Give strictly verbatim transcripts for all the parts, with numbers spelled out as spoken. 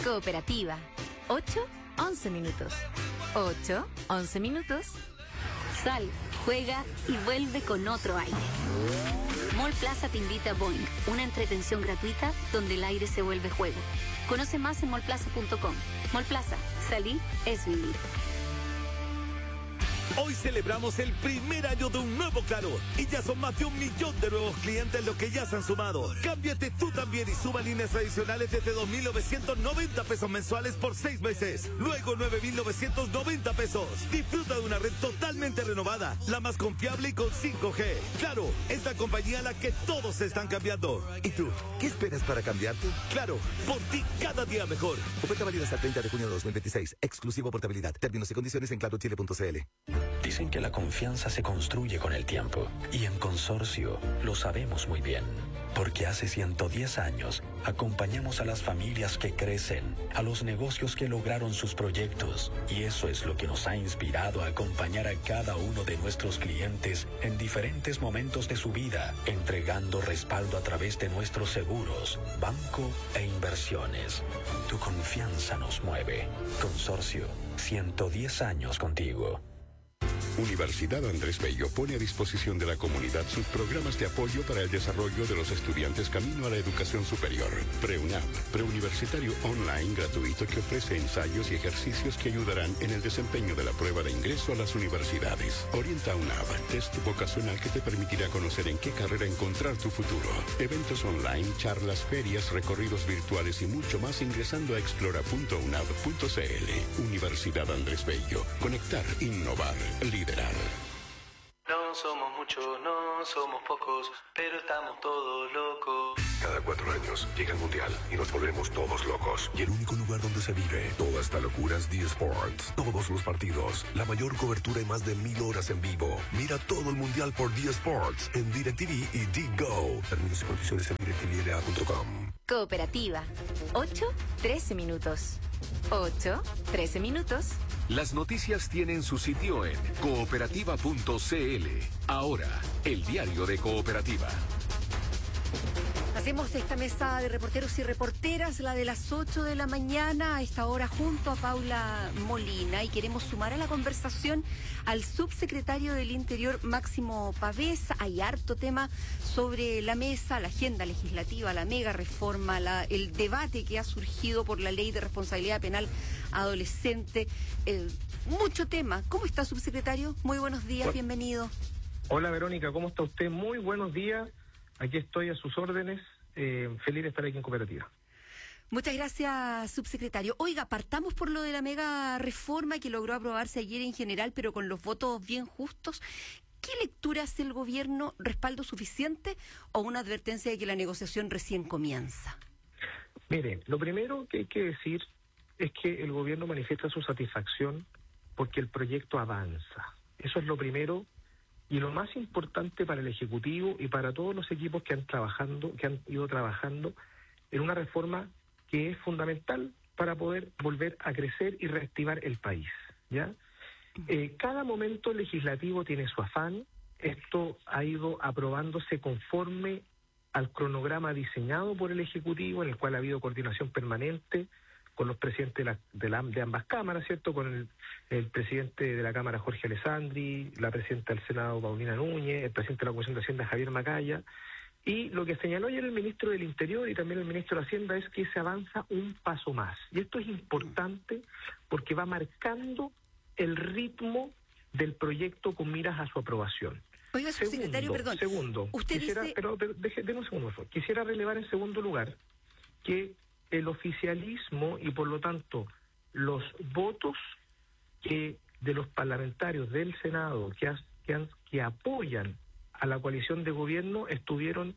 Cooperativa. ocho, once minutos. ocho, once minutos. Sal, juega y vuelve con otro aire. Mall Plaza te invita a Boing, una entretención gratuita donde el aire se vuelve juego. Conoce más en mall plaza punto com. Mall Plaza, salir es vivir. Hoy celebramos el primer año de un nuevo Claro y ya son más de un millón de nuevos clientes los que ya se han sumado. Cámbiate tú también y suba líneas adicionales desde dos mil novecientos noventa pesos mensuales por seis meses. Luego nueve mil novecientos noventa pesos. Disfruta de una red totalmente renovada, la más confiable y con cinco G. Claro, es la compañía a la que todos se están cambiando. ¿Y tú? ¿Qué esperas para cambiarte? Claro, por ti cada día mejor. Oferta válida hasta el treinta de junio de dos mil veintiséis. Exclusivo portabilidad. Términos y condiciones en claro chile punto c l. Dicen que la confianza se construye con el tiempo y en Consorcio lo sabemos muy bien, porque hace ciento diez años acompañamos a las familias que crecen, a los negocios que lograron sus proyectos y eso es lo que nos ha inspirado a acompañar a cada uno de nuestros clientes en diferentes momentos de su vida, entregando respaldo a través de nuestros seguros, banco e inversiones. Tu confianza nos mueve. Consorcio, ciento diez años contigo. Universidad Andrés Bello pone a disposición de la comunidad sus programas de apoyo para el desarrollo de los estudiantes camino a la educación superior. PreUNAV, preuniversitario online gratuito que ofrece ensayos y ejercicios que ayudarán en el desempeño de la prueba de ingreso a las universidades. Orienta UNAV, test vocacional que te permitirá conocer en qué carrera encontrar tu futuro. Eventos online, charlas, ferias, recorridos virtuales y mucho más ingresando a explora punto unav punto c l. Universidad Andrés Bello. Conectar, innovar, liderar. No somos muchos, no somos pocos, pero estamos todos locos. Cada cuatro años llega el Mundial y nos volvemos todos locos. Y el único lugar donde se vive toda esta locura es D Sports. Todos los partidos, la mayor cobertura y más de mil horas en vivo. Mira todo el Mundial por D Sports en DirecTV y D-Go. Términos y condiciones en direct t v l a punto com. Cooperativa. ocho, trece minutos. ocho, trece minutos. Las noticias tienen su sitio en cooperativa punto c l. Ahora, el diario de Cooperativa. Hacemos esta mesa de reporteros y reporteras, la de las ocho de la mañana, a esta hora junto a Paula Molina, y queremos sumar a la conversación al subsecretario del Interior, Máximo Pavés. Hay harto tema sobre la mesa, la agenda legislativa, la mega reforma, la, el debate que ha surgido por la ley de responsabilidad penal adolescente, eh, mucho tema. ¿Cómo está, subsecretario? Muy buenos días, bueno, bienvenido. Hola, Verónica, ¿cómo está usted? Muy buenos días. Aquí estoy a sus órdenes, eh, feliz de estar aquí en Cooperativa. Muchas gracias, subsecretario. Oiga, partamos por lo de la mega reforma que logró aprobarse ayer en general, pero con los votos bien justos. ¿Qué lectura hace el gobierno? ¿Respaldo suficiente o una advertencia de que la negociación recién comienza? Mire, lo primero que hay que decir es que el gobierno manifiesta su satisfacción porque el proyecto avanza. Eso es lo primero. Y lo más importante para el Ejecutivo y para todos los equipos que han trabajando, que han ido trabajando en una reforma que es fundamental para poder volver a crecer y reactivar el país, ¿ya? Eh, cada momento legislativo tiene su afán. Esto ha ido aprobándose conforme al cronograma diseñado por el Ejecutivo, en el cual ha habido coordinación permanente con los presidentes de, la, de, la, de ambas cámaras, ¿cierto? Con el, el presidente de la Cámara, Jorge Alessandri, la presidenta del Senado, Paulina Núñez, el presidente de la Comisión de Hacienda, Javier Macaya. Y lo que señaló ayer el ministro del Interior y también el ministro de Hacienda es que se avanza un paso más. Y esto es importante porque va marcando el ritmo del proyecto con miras a su aprobación. Oiga, subsecretario, perdón. Segundo, usted quisiera, dice... pero, pero deje, déme un segundo, por favor. Quisiera relevar en segundo lugar que el oficialismo y por lo tanto los votos que de los parlamentarios del Senado que, has, que, han, que apoyan a la coalición de gobierno estuvieron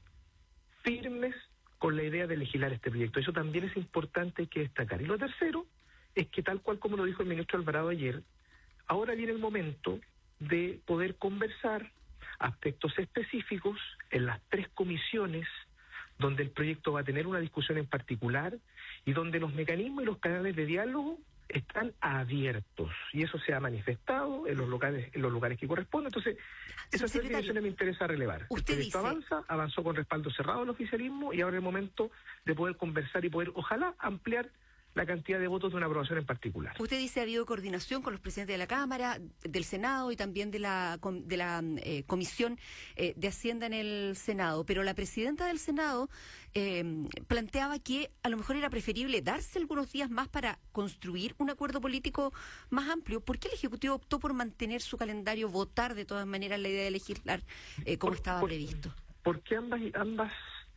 firmes con la idea de legislar este proyecto. Eso también es importante que destacar. Y lo tercero es que, tal cual como lo dijo el ministro Alvarado ayer, ahora viene el momento de poder conversar aspectos específicos en las tres comisiones donde el proyecto va a tener una discusión en particular y donde los mecanismos y los canales de diálogo están abiertos, y eso se ha manifestado en los locales, en los lugares que corresponden. Entonces, esas tres dimensiones me interesa relevar. Usted el proyecto dice... avanza, avanzó con respaldo cerrado del oficialismo, y ahora es el momento de poder conversar y poder, ojalá, ampliar la cantidad de votos de una aprobación en particular. Usted dice ha habido coordinación con los presidentes de la Cámara, del Senado y también de la de la eh, Comisión eh, de Hacienda en el Senado, pero la presidenta del Senado eh, planteaba que a lo mejor era preferible darse algunos días más para construir un acuerdo político más amplio. ¿Por qué el Ejecutivo optó por mantener su calendario, votar de todas maneras la idea de legislar eh, como por, estaba por, previsto? Porque ambas ambas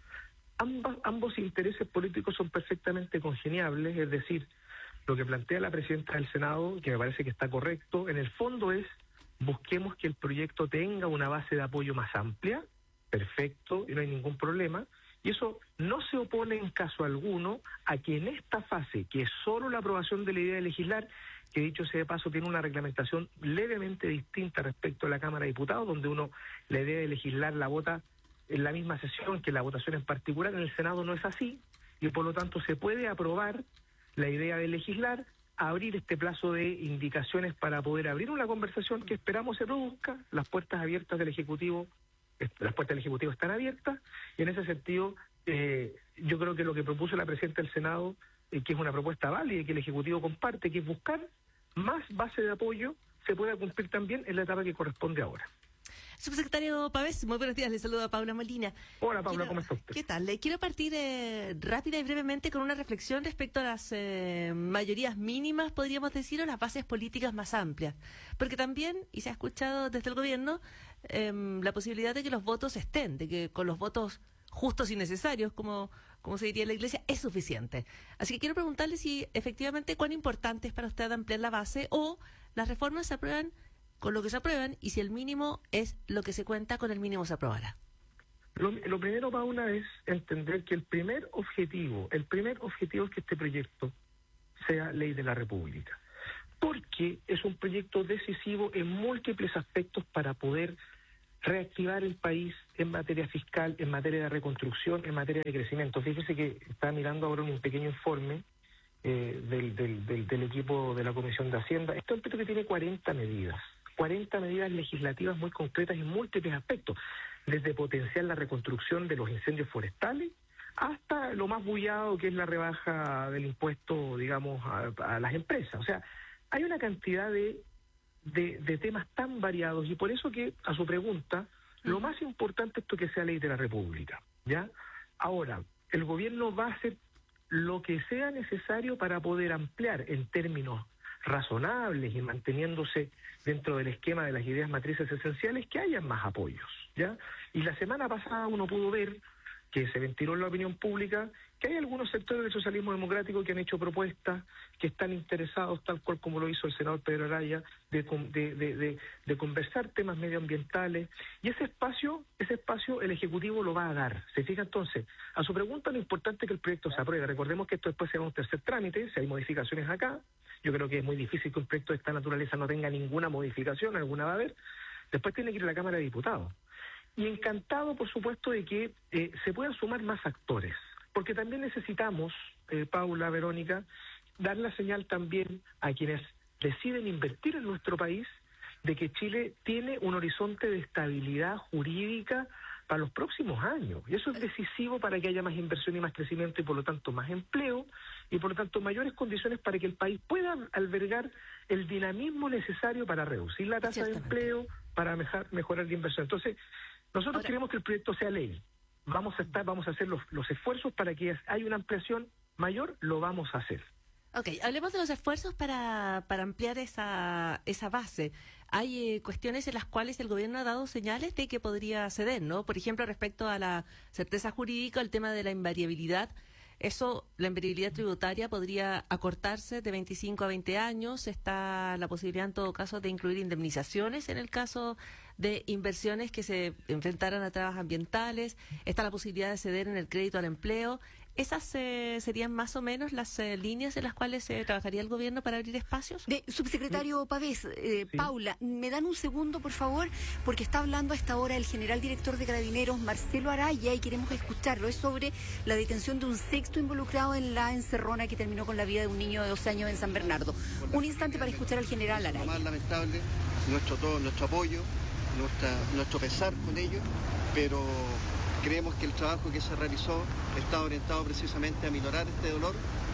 Ambas, ambos intereses políticos son perfectamente congeniables, es decir, lo que plantea la presidenta del Senado, que me parece que está correcto, en el fondo es busquemos que el proyecto tenga una base de apoyo más amplia, perfecto, y no hay ningún problema, y eso no se opone en caso alguno a que en esta fase, que es solo la aprobación de la idea de legislar, que dicho sea de paso tiene una reglamentación levemente distinta respecto a la Cámara de Diputados, donde uno la idea de legislar la vota en la misma sesión que la votación en particular. En el Senado no es así, y por lo tanto se puede aprobar la idea de legislar, abrir este plazo de indicaciones para poder abrir una conversación que esperamos se produzca. Las puertas abiertas del Ejecutivo, las puertas del Ejecutivo están abiertas, y en ese sentido eh, yo creo que lo que propuso la presidenta del Senado, eh, que es una propuesta válida y que el Ejecutivo comparte, que es buscar más base de apoyo, se pueda cumplir también en la etapa que corresponde ahora. Subsecretario Pavés, muy buenos días, le saludo a Paula Molina. Hola Paula, quiero, ¿cómo está usted? ¿Qué tal? Le quiero partir eh, rápida y brevemente con una reflexión respecto a las eh, mayorías mínimas, podríamos decir, o las bases políticas más amplias. Porque también, y se ha escuchado desde el gobierno, eh, la posibilidad de que los votos estén, de que con los votos justos y necesarios, como, como se diría en la Iglesia, es suficiente. Así que quiero preguntarle si efectivamente cuán importante es para usted ampliar la base, o las reformas se aprueban con lo que se aprueban, y si el mínimo es lo que se cuenta, con el mínimo se aprobará. Lo, lo primero, Paula, es entender que el primer objetivo, el primer objetivo es que este proyecto sea ley de la República, porque es un proyecto decisivo en múltiples aspectos para poder reactivar el país en materia fiscal, en materia de reconstrucción, en materia de crecimiento. Fíjese que está mirando ahora un pequeño informe eh, del, del, del, del equipo de la Comisión de Hacienda. Este es un proyecto que tiene cuarenta medidas. cuarenta medidas legislativas muy concretas en múltiples aspectos, desde potenciar la reconstrucción de los incendios forestales hasta lo más bullado que es la rebaja del impuesto, digamos, a, a las empresas. O sea, hay una cantidad de, de, de temas tan variados, y por eso que, a su pregunta, lo más importante es esto, que sea ley de la República, ¿ya? Ahora, el gobierno va a hacer lo que sea necesario para poder ampliar en términos razonables y manteniéndose dentro del esquema de las ideas matrices esenciales, que hayan más apoyos, ¿ya? Y la semana pasada uno pudo ver que se ventiló en la opinión pública que hay algunos sectores del socialismo democrático que han hecho propuestas, que están interesados, tal cual como lo hizo el senador Pedro Araya, de, de, de, de, de conversar temas medioambientales, y ese espacio, ese espacio el Ejecutivo lo va a dar. ¿Se fija? Entonces, a su pregunta, lo importante es que el proyecto se apruebe. Recordemos que esto después será un tercer trámite, si hay modificaciones acá. Yo creo que es muy difícil que un proyecto de esta naturaleza no tenga ninguna modificación, alguna va a haber. Después tiene que ir a la Cámara de Diputados. Y encantado, por supuesto, de que eh, se puedan sumar más actores, porque también necesitamos, eh, Paula, Verónica, dar la señal también a quienes deciden invertir en nuestro país de que Chile tiene un horizonte de estabilidad jurídica para los próximos años, y eso es decisivo para que haya más inversión y más crecimiento, y por lo tanto más empleo, y por lo tanto mayores condiciones para que el país pueda albergar el dinamismo necesario para reducir la tasa de empleo, para mejorar, mejorar la inversión. Entonces, nosotros Ahora, queremos que el proyecto sea ley. Vamos a estar, vamos a hacer los, los esfuerzos para que haya una ampliación mayor, lo vamos a hacer. Ok, hablemos de los esfuerzos para, para ampliar esa, esa base. Hay eh, cuestiones en las cuales el gobierno ha dado señales de que podría ceder, ¿no? Por ejemplo, respecto a la certeza jurídica, el tema de la invariabilidad. Eso, la invariabilidad tributaria podría acortarse de veinticinco a veinte años. Está la posibilidad, en todo caso, de incluir indemnizaciones en el caso de inversiones que se enfrentaran a trabas ambientales. Está la posibilidad de ceder en el crédito al empleo. ¿Esas eh, serían más o menos las eh, líneas en las cuales eh, trabajaría el gobierno para abrir espacios? De, subsecretario Pavés, eh, sí. Paula, ¿me dan un segundo, por favor? Porque está hablando a esta hora el general director de Carabineros, Marcelo Araya, y queremos escucharlo. Es sobre la detención de un sexto involucrado en la encerrona que terminó con la vida de un niño de doce años en San Bernardo. Un instante para escuchar al general Araya. Lo más lamentable, nuestro, todo, nuestro apoyo, nuestra, nuestro pesar con ello, pero creemos que el trabajo que se realizó está orientado precisamente a minorar este dolor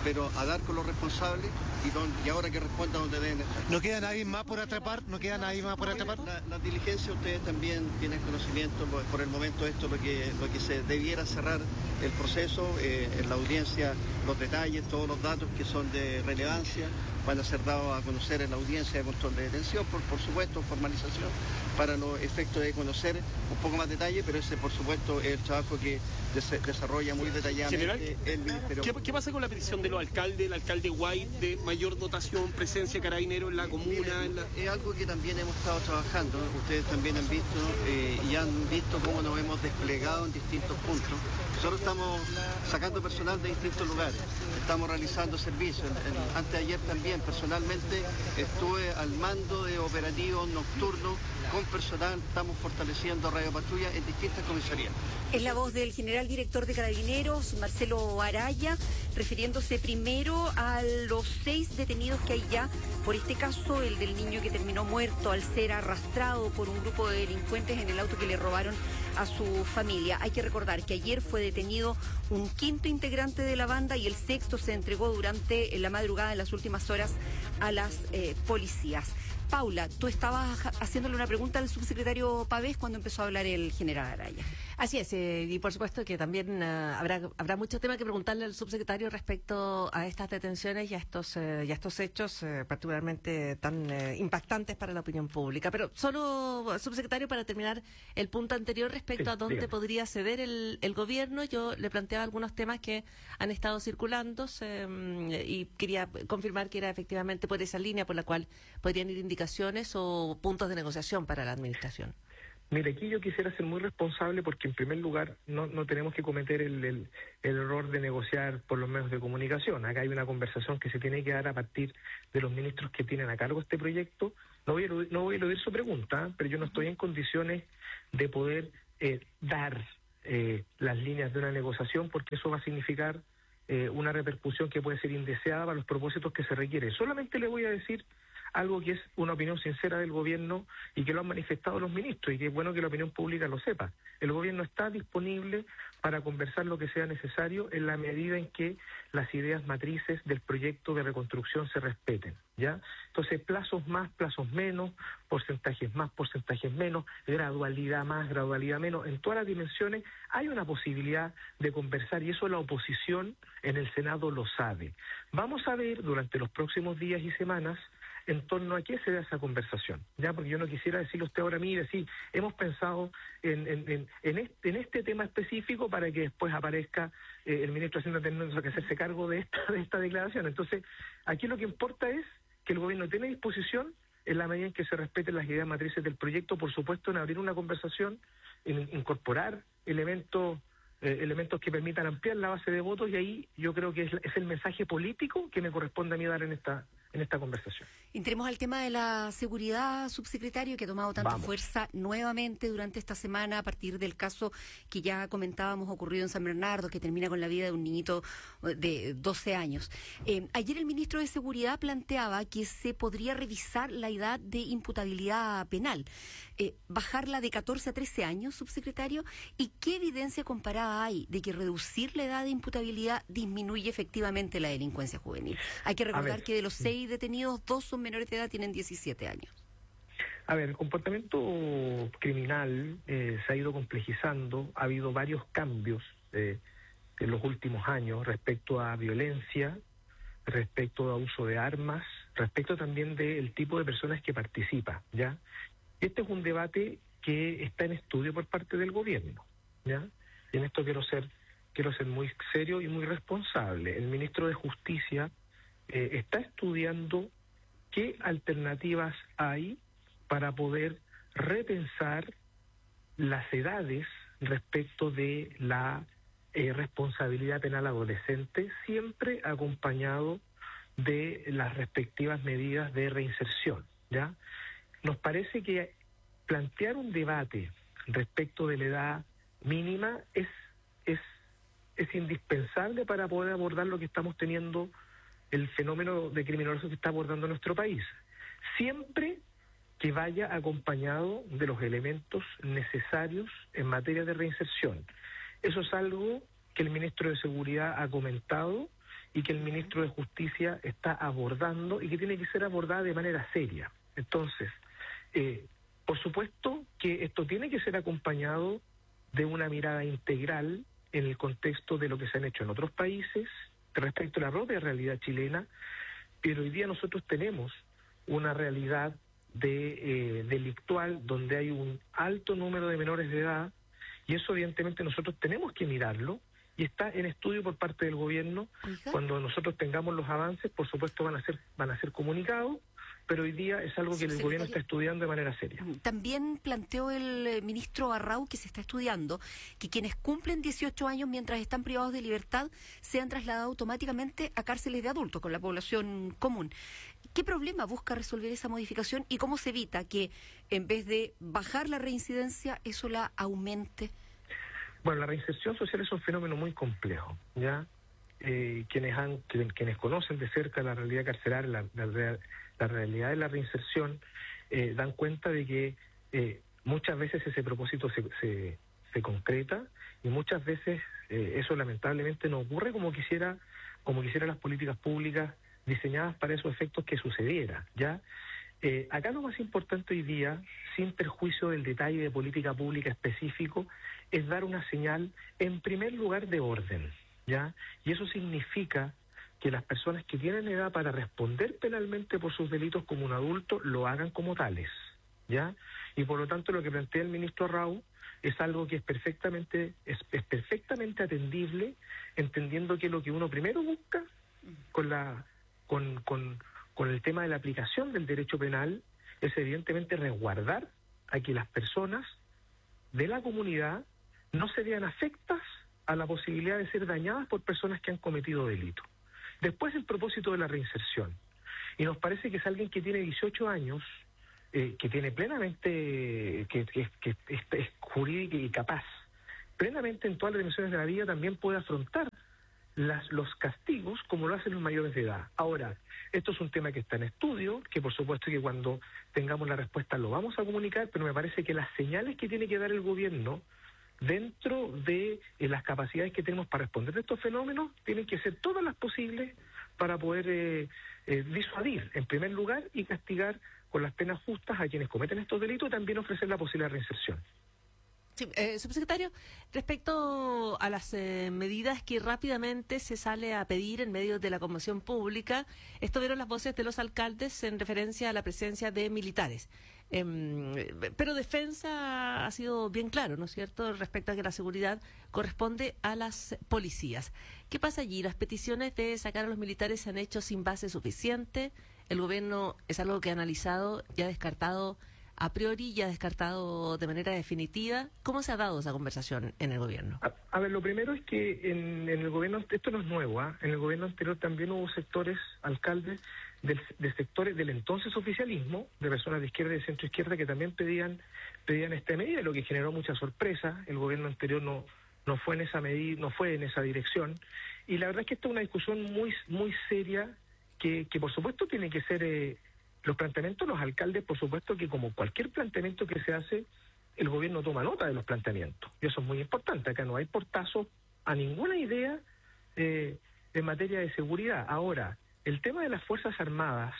pero a dar con los responsables y, don, y ahora que respondan donde deben estar. ¿No queda nadie más por atrapar? ¿No queda nadie más por atrapar? La, la diligencia, ustedes también tienen conocimiento, por, por el momento esto lo que, lo que se debiera cerrar el proceso, eh, en la audiencia los detalles, todos los datos que son de relevancia van a ser dados a conocer en la audiencia de control de detención, por, por supuesto formalización para los efectos de conocer un poco más detalle, pero ese por supuesto es el trabajo que des desarrolla muy detalladamente General, el Ministerio. ¿qué, ¿Qué pasa con la petición de los alcaldes, el alcalde White, de mayor dotación, presencia de carabineros en la comuna? En la... Es algo que también hemos estado trabajando, ¿no? Ustedes también han visto eh, y han visto cómo nos hemos desplegado en distintos puntos. Nosotros estamos sacando personal de distintos lugares, estamos realizando servicios. En, en, antes de ayer también personalmente estuve al mando de operativos nocturnos con personal, estamos fortaleciendo Radio Patrulla en distintas comisarías. Es la voz del general director de Carabineros, Marcelo Araya, refiriéndose primero a los seis detenidos que hay ya por este caso, el del niño que terminó muerto al ser arrastrado por un grupo de delincuentes en el auto que le robaron a su familia. Hay que recordar que ayer fue detenido un quinto integrante de la banda y el sexto se entregó durante la madrugada en las últimas horas a las eh, policías. Paula, tú estabas haciéndole una pregunta al subsecretario Pavés cuando empezó a hablar el general Araya. Así es, eh, y por supuesto que también uh, habrá habrá mucho tema que preguntarle al subsecretario respecto a estas detenciones y a estos eh, y a estos hechos eh, particularmente tan eh, impactantes para la opinión pública. Pero solo, subsecretario, para terminar el punto anterior respecto sí, a dónde dígame. podría ceder el, el gobierno, yo le planteaba algunos temas que han estado circulando eh, y quería confirmar que era efectivamente por esa línea por la cual podrían ir indicaciones o puntos de negociación para la administración. Mire, aquí yo quisiera ser muy responsable porque en primer lugar no, no tenemos que cometer el, el, el error de negociar por los medios de comunicación. Acá hay una conversación que se tiene que dar a partir de los ministros que tienen a cargo este proyecto. No voy a eludir, no voy a eludir su pregunta, pero yo no estoy en condiciones de poder eh, dar eh, las líneas de una negociación porque eso va a significar eh, una repercusión que puede ser indeseada para los propósitos que se requiere. Solamente le voy a decir algo que es una opinión sincera del gobierno y que lo han manifestado los ministros y que es bueno que la opinión pública lo sepa. El gobierno está disponible para conversar lo que sea necesario en la medida en que las ideas matrices del proyecto de reconstrucción se respeten, ¿ya? Entonces, plazos más, plazos menos, porcentajes más, porcentajes menos, gradualidad más, gradualidad menos, en todas las dimensiones hay una posibilidad de conversar y eso la oposición en el Senado lo sabe. Vamos a ver durante los próximos días y semanas en torno a qué se da esa conversación, ya, porque yo no quisiera decirle a usted ahora, mire, sí, hemos pensado en, en, en, en, este, en este tema específico para que después aparezca eh, el ministro de Hacienda teniendo que hacerse cargo de esta, de esta declaración. Entonces, aquí lo que importa es que el gobierno tiene disposición, en la medida en que se respeten las ideas matrices del proyecto, por supuesto, en abrir una conversación, en incorporar elementos eh, elementos que permitan ampliar la base de votos, y ahí yo creo que es, es el mensaje político que me corresponde a mí dar en esta en esta conversación. Entremos al tema de la seguridad, subsecretario, que ha tomado tanta Vamos. fuerza nuevamente durante esta semana a partir del caso que ya comentábamos ocurrido en San Bernardo, que termina con la vida de un niñito de doce años. Eh, ayer el ministro de Seguridad planteaba que se podría revisar la edad de imputabilidad penal, eh, bajarla de catorce a trece años, subsecretario, ¿y qué evidencia comparada hay de que reducir la edad de imputabilidad disminuye efectivamente la delincuencia juvenil? Hay que recordar que de los seis detenidos, dos son menores de edad, tienen diecisiete años. A ver, el comportamiento criminal eh, se ha ido complejizando, ha habido varios cambios eh, en los últimos años respecto a violencia, respecto a uso de armas, respecto también del tipo de personas que participa, ¿ya? Este es un debate que está en estudio por parte del gobierno, ¿ya? Y en esto quiero ser, quiero ser muy serio y muy responsable. El ministro de Justicia Eh, está estudiando qué alternativas hay para poder repensar las edades respecto de la eh, responsabilidad penal adolescente, siempre acompañado de las respectivas medidas de reinserción, ¿ya? Nos parece que plantear un debate respecto de la edad mínima es, es, es indispensable para poder abordar lo que estamos teniendo, el fenómeno de criminalidad que está abordando nuestro país, siempre que vaya acompañado de los elementos necesarios en materia de reinserción. Eso es algo que el ministro de Seguridad ha comentado y que el ministro de Justicia está abordando y que tiene que ser abordada de manera seria. Entonces, eh, por supuesto que esto tiene que ser acompañado de una mirada integral en el contexto de lo que se han hecho en otros países respecto a la propia realidad chilena, pero hoy día nosotros tenemos una realidad de eh, delictual donde hay un alto número de menores de edad, y eso evidentemente nosotros tenemos que mirarlo, y está en estudio por parte del gobierno. Oiga. Cuando nosotros tengamos los avances, por supuesto van a ser van a ser comunicados, pero hoy día es algo que el gobierno está estudiando de manera seria. También planteó el eh, ministro Arrau que se está estudiando que quienes cumplen dieciocho años mientras están privados de libertad sean trasladados automáticamente a cárceles de adultos con la población común. ¿Qué problema busca resolver esa modificación y cómo se evita que en vez de bajar la reincidencia eso la aumente? Bueno, la reinserción social es un fenómeno muy complejo, ¿ya? Eh, quienes han quienes conocen de cerca la realidad carcelaria, la, la, la realidad de la reinserción, eh, dan cuenta de que eh, muchas veces ese propósito se, se, se concreta y muchas veces eh, eso lamentablemente no ocurre como quisiera como quisieran las políticas públicas diseñadas para esos efectos que sucediera, ¿ya? Eh, acá lo más importante hoy día, sin perjuicio del detalle de política pública específico, es dar una señal, en primer lugar, de orden, ¿ya? Y eso significa que las personas que tienen edad para responder penalmente por sus delitos como un adulto, lo hagan como tales, ¿ya? Y por lo tanto lo que plantea el ministro Arrau es algo que es perfectamente, es, es perfectamente atendible, entendiendo que lo que uno primero busca con la con, con con el tema de la aplicación del derecho penal es evidentemente resguardar a que las personas de la comunidad no se vean afectas a la posibilidad de ser dañadas por personas que han cometido delitos. Después el propósito de la reinserción. Y nos parece que es alguien que tiene dieciocho años, eh, que tiene plenamente, que, que, que es, es jurídico y capaz, plenamente en todas las dimensiones de la vida también puede afrontar Las, los castigos como lo hacen los mayores de edad. Ahora, esto es un tema que está en estudio, que por supuesto que cuando tengamos la respuesta lo vamos a comunicar, pero me parece que las señales que tiene que dar el gobierno dentro de eh, las capacidades que tenemos para responder a estos fenómenos tienen que ser todas las posibles para poder eh, eh, disuadir en primer lugar y castigar con las penas justas a quienes cometen estos delitos y también ofrecer la posibilidad de reinserción. Sí, eh, subsecretario, respecto a las eh, medidas que rápidamente se sale a pedir en medio de la conmoción pública, estuvieron las voces de los alcaldes en referencia a la presencia de militares. Eh, pero Defensa ha sido bien claro, ¿no es cierto?, respecto a que la seguridad corresponde a las policías. ¿Qué pasa allí? ¿Las peticiones de sacar a los militares se han hecho sin base suficiente? ¿El gobierno es algo que ha analizado y ha descartado a priori, ya descartado de manera definitiva? ¿Cómo se ha dado esa conversación en el gobierno? A, a ver, lo primero es que en, en el gobierno, esto no es nuevo, ¿eh? En el gobierno anterior también hubo sectores, alcaldes, del, de sectores del entonces oficialismo, de personas de izquierda y de centro izquierda, que también pedían pedían esta medida, lo que generó mucha sorpresa. El gobierno anterior no no fue en esa medida, no fue en esa dirección, y la verdad es que esta es una discusión muy muy seria que, que por supuesto tiene que ser eh, los planteamientos, los alcaldes, por supuesto que como cualquier planteamiento que se hace, el gobierno toma nota de los planteamientos. Y eso es muy importante. Acá no hay portazo a ninguna idea eh, en materia de seguridad. Ahora, el tema de las Fuerzas Armadas,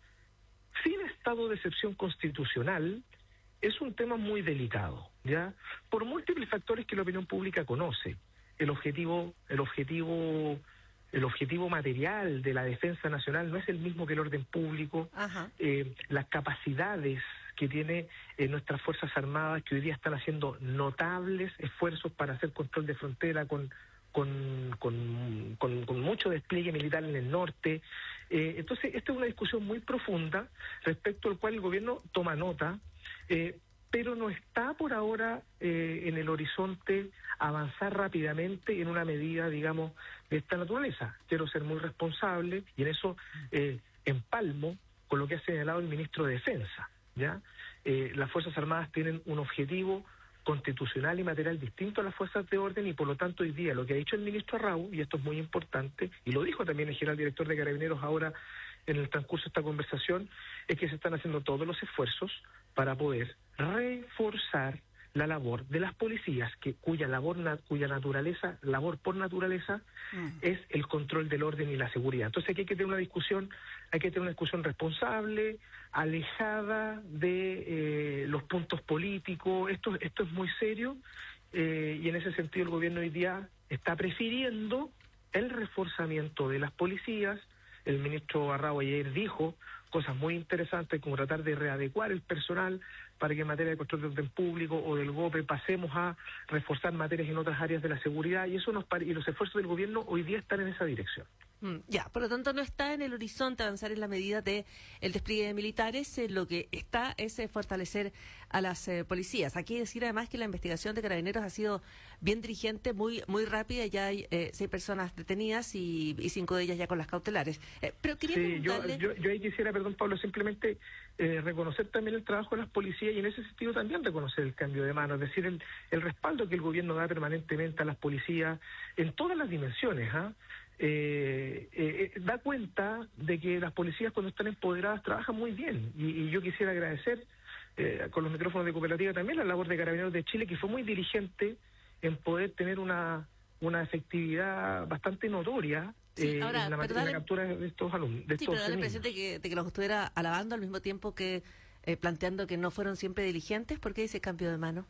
sin estado de excepción constitucional, es un tema muy delicado, ¿ya? Por múltiples factores que la opinión pública conoce. El objetivo, el objetivo... El objetivo material de la defensa nacional no es el mismo que el orden público. Eh, las capacidades que tiene eh, nuestras Fuerzas Armadas, que hoy día están haciendo notables esfuerzos para hacer control de frontera con con, con, con, con mucho despliegue militar en el norte. Eh, entonces, esta es una discusión muy profunda respecto al cual el gobierno toma nota, eh, pero no está por ahora eh, en el horizonte avanzar rápidamente en una medida, digamos, de esta naturaleza. Quiero ser muy responsable y en eso eh, empalmo con lo que ha señalado el ministro de Defensa, ¿ya? Eh, las Fuerzas Armadas tienen un objetivo constitucional y material distinto a las fuerzas de orden y por lo tanto hoy día lo que ha dicho el ministro Arrau, y esto es muy importante, y lo dijo también el general director de Carabineros ahora en el transcurso de esta conversación, es que se están haciendo todos los esfuerzos para poder reforzar la labor de las policías, que cuya labor na, cuya naturaleza, labor por naturaleza, mm. es el control del orden y la seguridad. Entonces aquí hay que tener una discusión, hay que tener una discusión responsable, alejada de eh, los puntos políticos. Esto, esto es muy serio, eh, y en ese sentido el gobierno hoy día está prefiriendo el reforzamiento de las policías. El ministro Barrao ayer dijo cosas muy interesantes, como tratar de readecuar el personal para que en materia de control de orden público o del GOPE pasemos a reforzar materias en otras áreas de la seguridad, y eso nos y los esfuerzos del gobierno hoy día están en esa dirección. Mm, ya, por lo tanto no está en el horizonte avanzar en la medida de el despliegue de militares, eh, lo que está es eh, fortalecer a las eh, policías. Aquí decir además que la investigación de Carabineros ha sido bien dirigente, muy muy rápida, ya hay eh, seis personas detenidas y, y cinco de ellas ya con las cautelares. Eh, pero quería sí, preguntarle... yo, yo, yo ahí quisiera, perdón Pablo, simplemente eh, reconocer también el trabajo de las policías y en ese sentido también reconocer el cambio de mano, es decir, el, el respaldo que el gobierno da permanentemente a las policías en todas las dimensiones, ¿ah? ¿eh? Eh, eh, da cuenta de que las policías cuando están empoderadas trabajan muy bien, y, y yo quisiera agradecer eh, con los micrófonos de Cooperativa también la labor de Carabineros de Chile, que fue muy diligente en poder tener una una efectividad bastante notoria sí, eh, ahora, en la materia de la captura de estos alumnos. De sí, estos pero da la impresión de que, de que los estuviera alabando al mismo tiempo que eh, planteando que no fueron siempre diligentes. ¿Por qué ese cambio de mano?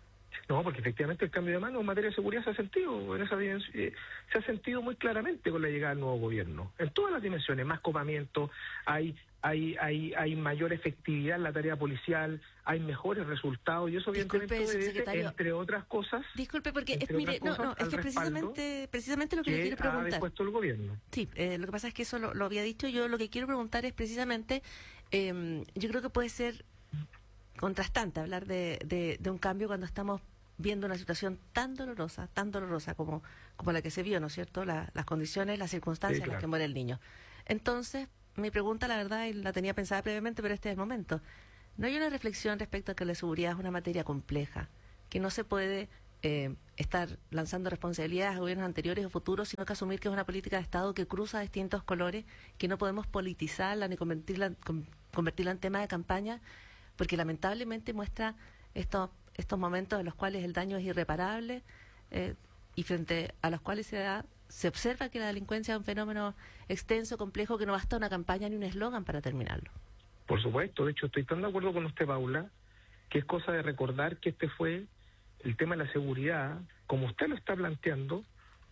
No, porque efectivamente el cambio de mano en materia de seguridad se ha sentido, en esa eh, se ha sentido muy claramente con la llegada del nuevo gobierno, en todas las dimensiones, más copamiento, hay hay hay hay mayor efectividad en la tarea policial, hay mejores resultados, y eso evidentemente obedece, entre otras cosas. Disculpe, porque es, mire, no, no, es que precisamente precisamente lo que, que le quiero preguntar. Ha dispuesto el gobierno. Sí, eh, lo que pasa es que eso lo, lo había dicho yo. Lo que quiero preguntar es precisamente, eh, yo creo que puede ser contrastante hablar de, de, de un cambio cuando estamos viendo una situación tan dolorosa, tan dolorosa como, como la que se vio, ¿no es cierto? La, las condiciones, las circunstancias sí, claro, en las que muere el niño. Entonces, mi pregunta, la verdad, y la tenía pensada previamente, pero este es el momento. ¿No hay una reflexión respecto a que la seguridad es una materia compleja, que no se puede eh, estar lanzando responsabilidades a gobiernos anteriores o futuros, sino que asumir que es una política de Estado que cruza distintos colores, que no podemos politizarla ni convertirla, con, convertirla en tema de campaña, porque lamentablemente muestra estos estos momentos en los cuales el daño es irreparable eh, y frente a los cuales se da, se observa que la delincuencia es un fenómeno extenso, complejo, que no basta una campaña ni un eslogan para terminarlo. Por supuesto, de hecho estoy tan de acuerdo con usted, Paula, que es cosa de recordar que este fue el tema de la seguridad, como usted lo está planteando,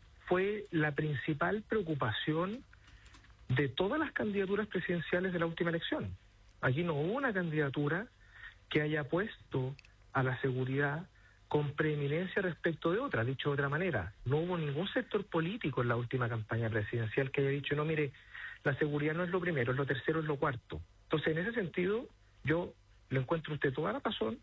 fue la principal preocupación de todas las candidaturas presidenciales de la última elección. Aquí no hubo una candidatura que haya puesto a la seguridad con preeminencia respecto de otra. Dicho de otra manera, no hubo ningún sector político en la última campaña presidencial que haya dicho, no, mire, la seguridad no es lo primero, es lo tercero, es lo cuarto. Entonces, en ese sentido, yo le encuentro a usted toda la razón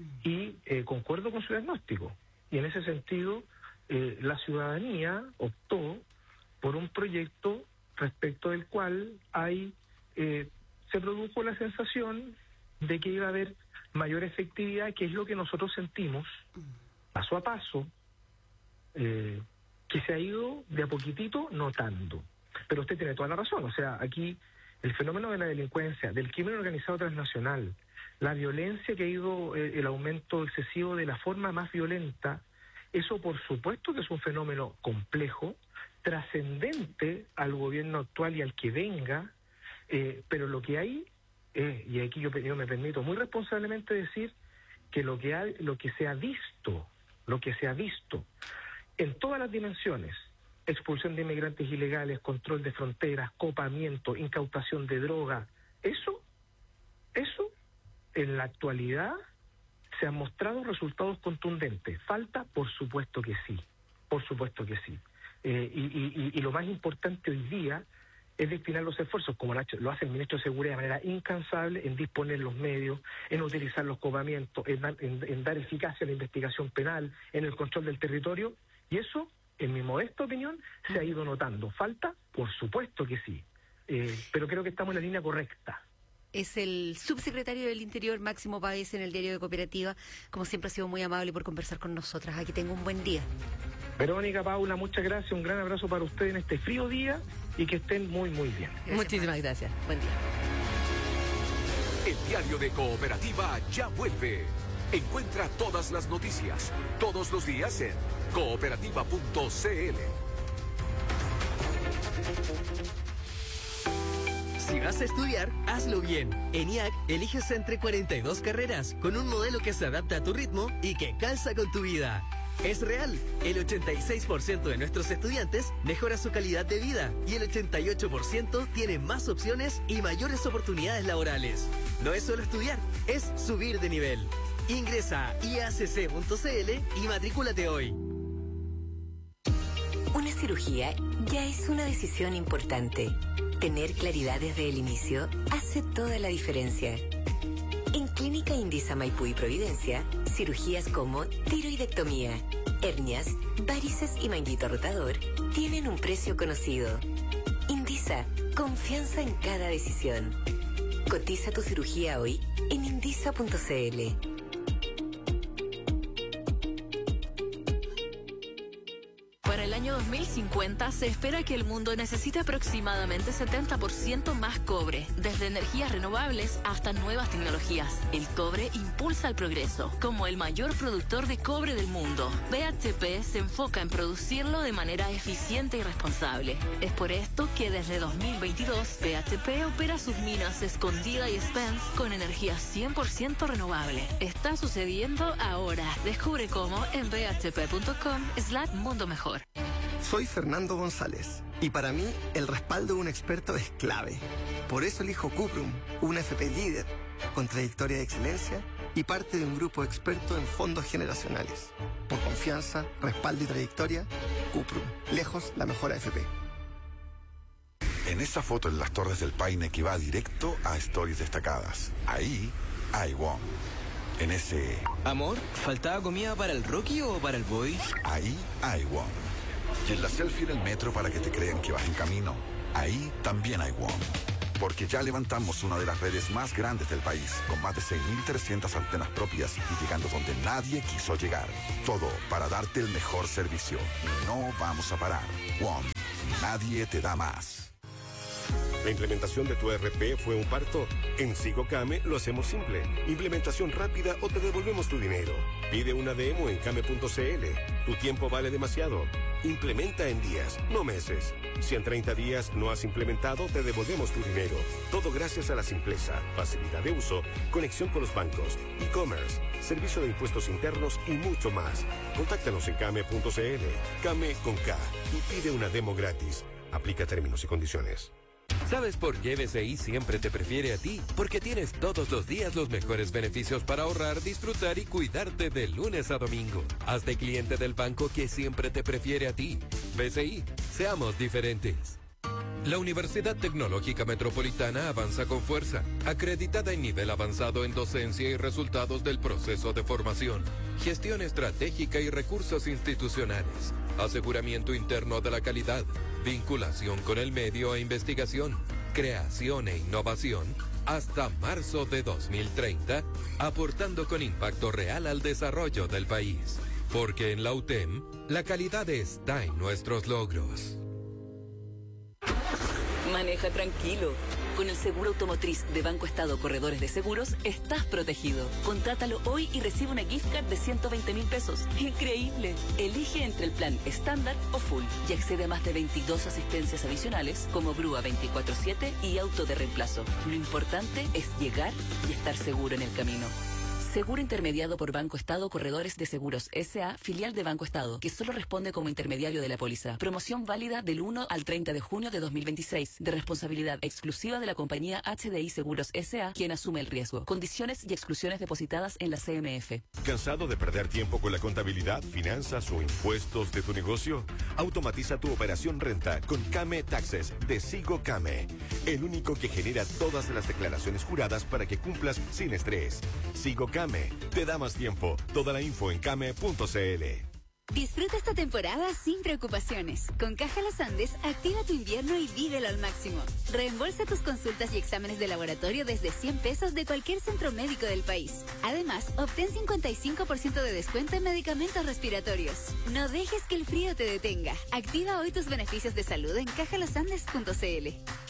y eh, concuerdo con su diagnóstico. Y en ese sentido, eh, la ciudadanía optó por un proyecto respecto del cual hay eh, se produjo la sensación de que iba a haber mayor efectividad, que es lo que nosotros sentimos paso a paso, eh, que se ha ido de a poquitito notando. Pero usted tiene toda la razón, o sea, aquí el fenómeno de la delincuencia, del crimen organizado transnacional, la violencia que ha ido, eh, el aumento excesivo de la forma más violenta, eso por supuesto que es un fenómeno complejo, trascendente al gobierno actual y al que venga, eh, pero lo que hay Eh, y aquí yo, yo me permito muy responsablemente decir que lo que ha, lo que se ha visto, lo que se ha visto en todas las dimensiones, expulsión de inmigrantes ilegales, control de fronteras, copamiento, incautación de droga, eso, eso en la actualidad se han mostrado resultados contundentes. Falta, por supuesto que sí, por supuesto que sí. Eh, y, y, y lo más importante hoy día es destinar los esfuerzos, como lo hace el ministro de Seguridad de manera incansable, en disponer los medios, en utilizar los copamientos, en, en, en dar eficacia a la investigación penal, en el control del territorio, y eso, en mi modesta opinión, se ha ido notando. ¿Falta? Por supuesto que sí, eh, pero creo que estamos en la línea correcta. Es el subsecretario del Interior, Máximo Páez, en el Diario de Cooperativa. Como siempre ha sido muy amable por conversar con nosotras. Aquí tengo un buen día. Verónica, Paula, muchas gracias. Un gran abrazo para ustedes en este frío día y que estén muy, muy bien. Gracias, Muchísimas gracias. Buen día. El Diario de Cooperativa ya vuelve. Encuentra todas las noticias, todos los días en cooperativa punto c l. Si vas a estudiar, hazlo bien. En I A C eliges entre cuarenta y dos carreras, con un modelo que se adapta a tu ritmo y que calza con tu vida. Es real, el ochenta y seis por ciento de nuestros estudiantes mejora su calidad de vida y el ochenta y ocho por ciento tiene más opciones y mayores oportunidades laborales. No es solo estudiar, es subir de nivel. Ingresa a i a c c punto c l y matrículate hoy. Una cirugía ya es una decisión importante. Tener claridad desde el inicio hace toda la diferencia. En Clínica Indisa Maipú y Providencia, cirugías como tiroidectomía, hernias, varices y manguito rotador tienen un precio conocido. Indisa, confianza en cada decisión. Cotiza tu cirugía hoy en indisa punto c l. Para el año dos mil cincuenta se espera que el mundo necesite aproximadamente setenta por ciento más cobre, desde energías renovables hasta nuevas tecnologías. El cobre impulsa el progreso. Como el mayor productor de cobre del mundo, B H P se enfoca en producirlo de manera eficiente y responsable. Es por esto que desde dos mil veintidós, B H P opera sus minas Escondida y Spence con energía cien por ciento renovable. Está sucediendo ahora. Descubre cómo en b h p punto com slash mundo mejor. Soy Fernando González y para mí el respaldo de un experto es clave. Por eso elijo Cuprum, una F P líder, con trayectoria de excelencia y parte de un grupo experto en fondos generacionales. Por confianza, respaldo y trayectoria, Cuprum, lejos la mejor A F P. En esa foto en las Torres del Paine que va directo a Stories Destacadas, ahí hay WOM. En ese... Amor, ¿faltaba comida para el Rocky o para el Boy? Ahí hay WOM. Y en la selfie en el metro para que te crean que vas en camino, ahí también hay WOM. Porque ya levantamos una de las redes más grandes del país, con más de seis mil trescientas antenas propias y llegando donde nadie quiso llegar. Todo para darte el mejor servicio. Y no vamos a parar. WOM. Nadie te da más. ¿La implementación de tu E R P fue un parto? En SigoCame lo hacemos simple. Implementación rápida o te devolvemos tu dinero. Pide una demo en came punto c l. Tu tiempo vale demasiado. Implementa en días, no meses. Si en treinta días no has implementado, te devolvemos tu dinero. Todo gracias a la simpleza, facilidad de uso, conexión con los bancos, e-commerce, servicio de impuestos internos y mucho más. Contáctanos en came punto c l. Came con K y pide una demo gratis. Aplica términos y condiciones. ¿Sabes por qué B C I siempre te prefiere a ti? Porque tienes todos los días los mejores beneficios para ahorrar, disfrutar y cuidarte de lunes a domingo. Hazte cliente del banco que siempre te prefiere a ti. B C I, seamos diferentes. La Universidad Tecnológica Metropolitana avanza con fuerza, acreditada en nivel avanzado en docencia y resultados del proceso de formación, gestión estratégica y recursos institucionales, aseguramiento interno de la calidad, vinculación con el medio e investigación, creación e innovación, hasta marzo de dos mil treinta, aportando con impacto real al desarrollo del país. Porque en la U T E M, la calidad está en nuestros logros. Maneja tranquilo. Con el seguro automotriz de Banco Estado Corredores de Seguros, estás protegido. Contrátalo hoy y recibe una gift card de ciento veinte mil pesos. ¡Increíble! Elige entre el plan estándar o full y accede a más de veintidós asistencias adicionales como grúa veinticuatro siete y auto de reemplazo. Lo importante es llegar y estar seguro en el camino. Seguro intermediado por Banco Estado Corredores de Seguros S A, filial de Banco Estado, que solo responde como intermediario de la póliza. Promoción válida del uno al treinta de junio de dos mil veintiséis, de responsabilidad exclusiva de la compañía H D I Seguros S A, quien asume el riesgo. Condiciones y exclusiones depositadas en la C M F. ¿Cansado de perder tiempo con la contabilidad, finanzas o impuestos de tu negocio? Automatiza tu operación renta con Came Taxes de SigoCame, el único que genera todas las declaraciones juradas para que cumplas sin estrés. SigoCame te da más tiempo. Toda la info en came punto c l. Disfruta esta temporada sin preocupaciones. Con Caja Los Andes, activa tu invierno y vívelo al máximo. Reembolsa tus consultas y exámenes de laboratorio desde cien pesos de cualquier centro médico del país. Además, obtén cincuenta y cinco por ciento de descuento en medicamentos respiratorios. No dejes que el frío te detenga. Activa hoy tus beneficios de salud en caja los andes punto c l.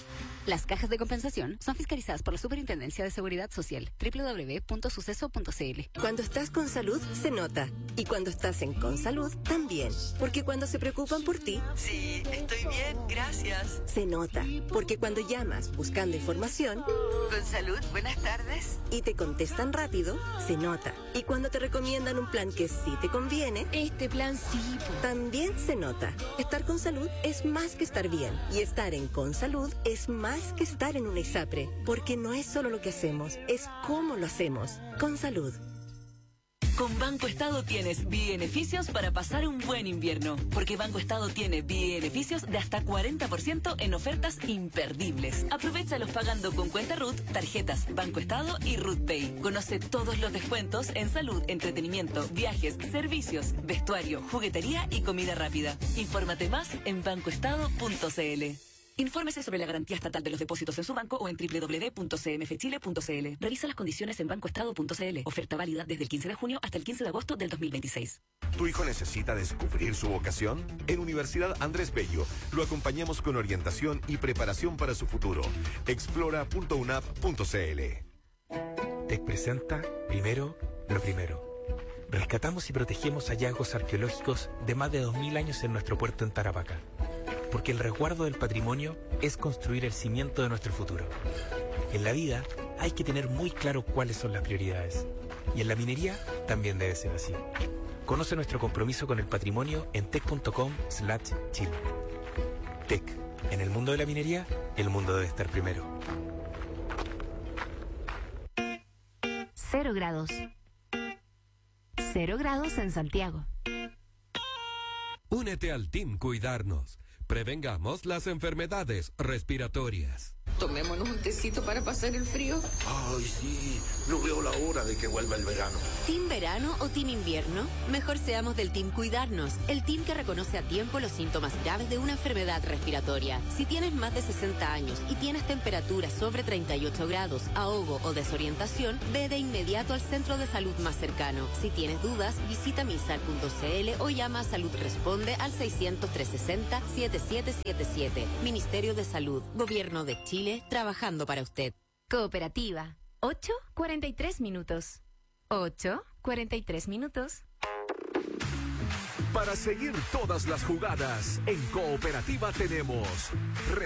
Las cajas de compensación son fiscalizadas por la Superintendencia de Seguridad Social. doble u doble u doble u punto suceso punto c l. Cuando estás con salud, se nota. Y cuando estás en Consalud, también. Porque cuando se preocupan por ti... Sí, estoy bien, gracias. Se nota. Porque cuando llamas buscando información... Consalud, buenas tardes. Y te contestan rápido, se nota. Y cuando te recomiendan un plan que sí te conviene... Este plan sí. También se nota. Estar con salud es más que estar bien. Y estar en Consalud es más que estar en una ISAPRE. Porque no es solo lo que hacemos, es cómo lo hacemos. Con salud. Con Banco Estado tienes beneficios para pasar un buen invierno, porque Banco Estado tiene beneficios de hasta cuarenta por ciento en ofertas imperdibles. Aprovéchalos pagando con cuenta R U T, tarjetas Banco Estado y R U T Pay. Conoce todos los descuentos en salud, entretenimiento, viajes, servicios, vestuario, juguetería y comida rápida. Infórmate más en banco estado punto c l. Infórmese sobre la garantía estatal de los depósitos en su banco o en doble u doble u doble u punto c m f chile punto c l. Revisa las condiciones en banco estado punto c l. Oferta válida desde el quince de junio hasta el quince de agosto del dos mil veintiséis. ¿Tu hijo necesita descubrir su vocación? En Universidad Andrés Bello lo acompañamos con orientación y preparación para su futuro. explora punto u n a p punto c l. T E C presenta Primero lo Primero. Rescatamos y protegemos hallazgos arqueológicos de más de dos mil años en nuestro puerto en Tarapacá. Porque el resguardo del patrimonio es construir el cimiento de nuestro futuro. En la vida hay que tener muy claro cuáles son las prioridades. Y en la minería también debe ser así. Conoce nuestro compromiso con el patrimonio en tec punto com slash chile. T E C. En el mundo de la minería, el mundo debe estar primero. Cero grados. Cero grados en Santiago. Únete al Team Cuidarnos. Prevengamos las enfermedades respiratorias. Tomémonos un tecito para pasar el frío. Ay, sí, no veo la hora de que vuelva el verano. ¿Team verano o team invierno? Mejor seamos del Team Cuidarnos, el team que reconoce a tiempo los síntomas graves de una enfermedad respiratoria. Si tienes más de sesenta años y tienes temperatura sobre treinta y ocho grados, ahogo o desorientación, ve de inmediato al centro de salud más cercano. Si tienes dudas, visita misal punto c l o llama a Salud Responde al seiscientos, trescientos sesenta, setenta y siete setenta y siete. Ministerio de Salud, Gobierno de Chile. Trabajando para usted. Cooperativa. ocho cuarenta y tres minutos. ocho cuarenta y tres minutos. Para seguir todas las jugadas, en Cooperativa tenemos